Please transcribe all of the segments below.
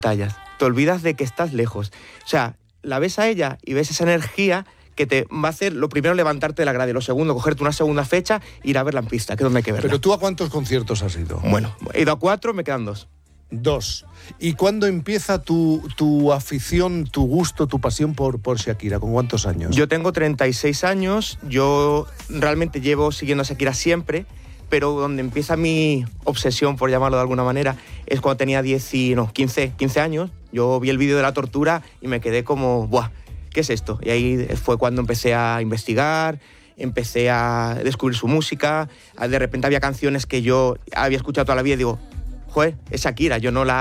tallas, te olvidas de que estás lejos. O sea, la ves a ella y ves esa energía que te va a hacer, lo primero, levantarte de la grada y lo segundo, cogerte una segunda fecha e ir a verla en pista, que es donde hay que verla. ¿Pero tú a cuántos conciertos has ido? Bueno, he ido a 4, me quedan 2. 2. ¿Y cuándo empieza tu afición, tu gusto, tu pasión por Shakira? ¿Con cuántos años? Yo tengo 36 años, yo realmente llevo siguiendo a Shakira siempre, pero donde empieza mi obsesión, por llamarlo de alguna manera, es cuando tenía 15 años. Yo vi el vídeo de la tortura y me quedé como, ¡buah! ¿Qué es esto? Y ahí fue cuando empecé a investigar, empecé a descubrir su música. De repente había canciones que yo había escuchado toda la vida y digo, joder, es Shakira. Yo no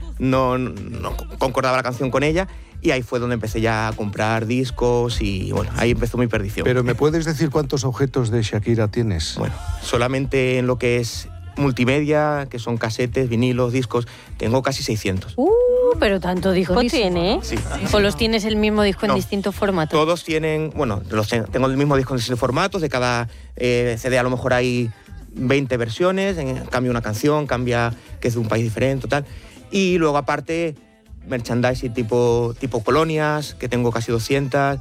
concordaba la canción con ella. Y ahí fue donde empecé ya a comprar discos y, bueno, ahí empezó mi perdición. ¿Pero me puedes decir cuántos objetos de Shakira tienes? Bueno, solamente en lo que es multimedia, que son casetes, vinilos, discos, tengo casi 600. Pero tanto discos tiene, ¿eh? Sí. ¿O los tienes el mismo disco en distintos formatos? Todos tienen, bueno, tengo el mismo disco en distintos formatos, de cada CD a lo mejor hay 20 versiones, cambia una canción, cambia que es de un país diferente, tal. Y luego aparte, merchandising tipo colonias, que tengo casi 200,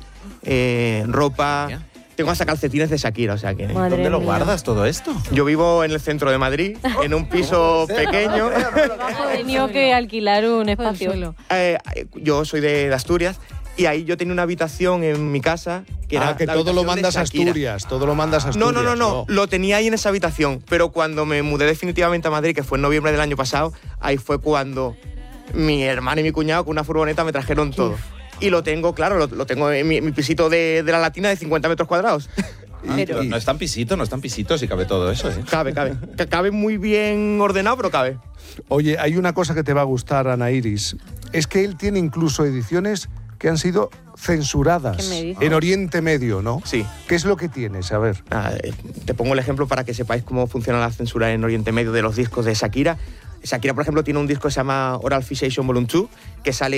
ropa... ¿Ya? Tengo hasta calcetines de Shakira, o sea que... Madre ¿Dónde lo mía. guardas todo esto? Yo vivo en el centro de Madrid, en un piso pequeño. He tenido que alquilar un espacio. Yo soy de Asturias y ahí yo tenía una habitación en mi casa que era que la todo lo habitación de mandas a Shakira. Asturias, todo lo mandas a Asturias. No, lo tenía ahí en esa habitación, pero cuando me mudé definitivamente a Madrid, que fue en noviembre del año pasado, ahí fue cuando mi hermano y mi cuñado con una furgoneta me trajeron todo. Y lo tengo, claro, lo tengo en mi pisito de la Latina de 50 metros cuadrados. Pero no es tan pisito, si cabe todo eso, ¿eh? Cabe. Cabe muy bien ordenado, pero cabe. Oye, hay una cosa que te va a gustar, Ana Iris. Es que él tiene incluso ediciones que han sido censuradas ¿Qué me dices? en Oriente Medio, ¿no? Sí. ¿Qué es lo que tienes? A ver. Te pongo el ejemplo para que sepáis cómo funciona la censura en Oriente Medio de los discos de Shakira. Shakira, por ejemplo, tiene un disco que se llama Oral Fixation Volume 2, que se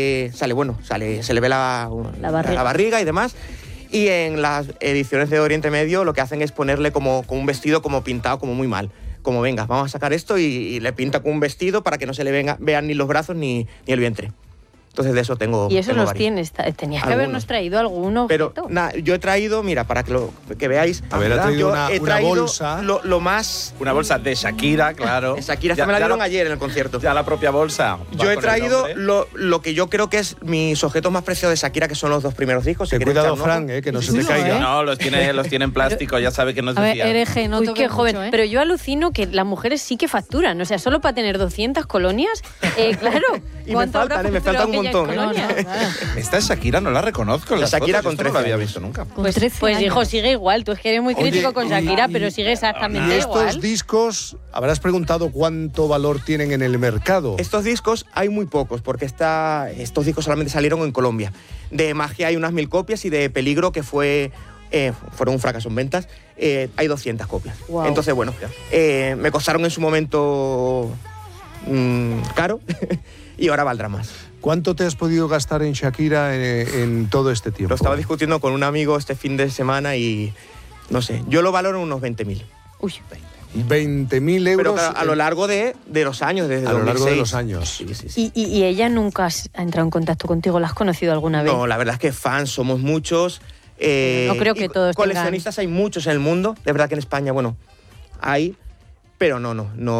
le ve la barriga y demás. Y en las ediciones de Oriente Medio lo que hacen es ponerle como un vestido como pintado, como muy mal. Como, venga, vamos a sacar esto y le pinta con un vestido para que no se le vean ni los brazos ni el vientre. Entonces de eso tengo. Y eso tengo los varios. tienes. Tenías que habernos traído alguno. Pero yo he traído, mira, para que veáis. A ver, ha traído una bolsa. Lo más. Una bolsa de Shakira, claro. Shakira, esta me la dieron ayer en el concierto. Ya la propia bolsa. Yo he traído lo que yo creo que es mis objetos más preciados de Shakira, que son los 2 primeros discos. Ten cuidado, Fran, que no se te caiga. No, los tiene en plástico, ya sabe que no es de fiar. Hereje, no toques qué joven. mucho, ¿eh? Pero yo alucino que las mujeres sí que facturan. O sea, solo para tener 200 colonias, claro. Y me faltan un montón. Esta es Shakira, no la reconozco. La Shakira fotos, con 13 no la había años. visto nunca. Pues hijo, sigue igual. Tú es que eres muy crítico con Shakira, pero sigue exactamente igual. Estos discos, habrás preguntado cuánto valor tienen en el mercado. Estos discos hay muy pocos, porque estos discos solamente salieron en Colombia. De Magia hay unas 1000 copias y de Peligro, que fueron un fracaso en ventas, hay 200 copias. Wow. Entonces, bueno, me costaron en su momento caro y ahora valdrá más. ¿Cuánto te has podido gastar en Shakira en todo este tiempo? Lo estaba discutiendo con un amigo este fin de semana y, no sé, yo lo valoro en unos 20.000. Uy. 20.000 euros. Pero claro, a lo largo de los años, desde 2006. A lo largo de los años. Sí. ¿Y ella nunca ha entrado en contacto contigo? ¿La has conocido alguna vez? No, la verdad es que fans somos muchos. No creo que todos coleccionistas hay muchos en el mundo. De verdad que en España, bueno, hay... Pero no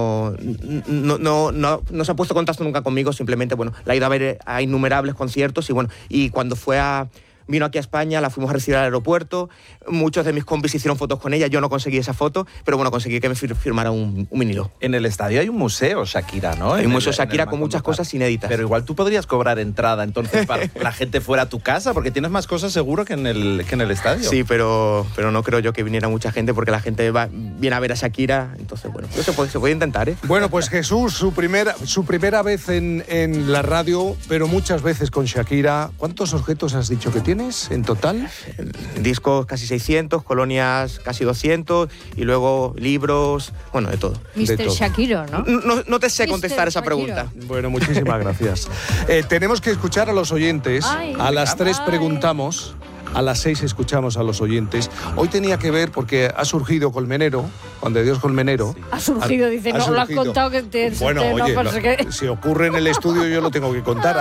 se ha puesto en contacto nunca conmigo, simplemente, bueno, la he ido a ver a innumerables conciertos y cuando vino aquí a España, la fuimos a recibir al aeropuerto, muchos de mis compis hicieron fotos con ella, yo no conseguí esa foto, pero bueno, conseguí que me firmara un vinilo. En el estadio hay un museo Shakira, ¿no? Hay un museo Shakira con muchas cosas inéditas. Pero igual tú podrías cobrar entrada entonces para que la gente fuera a tu casa, porque tienes más cosas seguro que en el estadio. Sí, pero no creo yo que viniera mucha gente, porque la gente viene a ver a Shakira, entonces bueno, se puede intentar, ¿eh? Bueno, pues Jesús, su primera vez en la radio, pero muchas veces con Shakira. ¿Cuántos objetos has dicho que tienes en total? Discos casi 600, colonias casi 200 y luego libros, bueno, de todo. Mr. Shakira, ¿no? No te sé contestar esa Shakira. pregunta. Bueno, muchísimas gracias. Tenemos que escuchar a los oyentes. A las 3 preguntamos A las 6 escuchamos a los oyentes. Hoy tenía que ver, porque ha surgido Colmenero, Juan de Dios Colmenero. Ha surgido, dice, ha no lo has surgido. contado que te... Bueno, no, oye, pues que- si ocurre en el estudio yo lo tengo que contar.